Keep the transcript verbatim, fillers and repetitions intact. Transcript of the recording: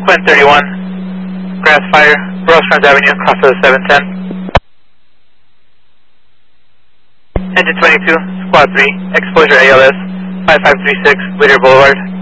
Quinn thirty-one, grass fire, Rosecrans Avenue, crossover seven ten. Engine twenty-two, squad three, exposure A L S, five five three six, Whittier Boulevard.